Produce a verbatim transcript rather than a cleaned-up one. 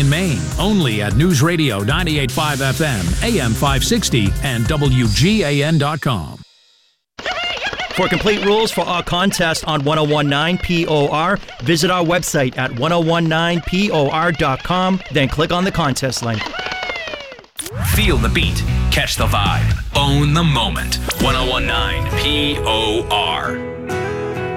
in Maine, only at News Radio ninety-eight point five F M, A M five sixty, and W G A N dot com. For complete rules for our contest on ten nineteen P O R, visit our website at ten nineteen P O R dot com, then click on the contest link. Feel the beat, catch the vibe, own the moment. ten nineteen P O R.